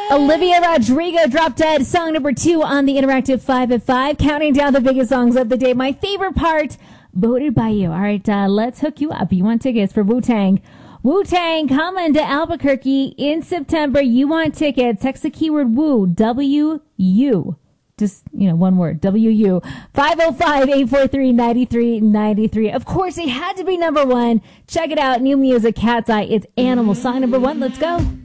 Olivia Rodrigo, Drop Dead, song number 2 on the Interactive 5 at 5. Counting down the biggest songs of the day. My favorite part, voted by you. All right, let's hook you up. You want tickets for Wu-Tang. Wu-Tang coming to Albuquerque in September. You want tickets. Text the keyword WU, W-U. Just, one word, W-U. 505-843-9393. Of course, it had to be number 1. Check it out. New music, Cat's Eye. It's Animal. Song number 1. Let's go.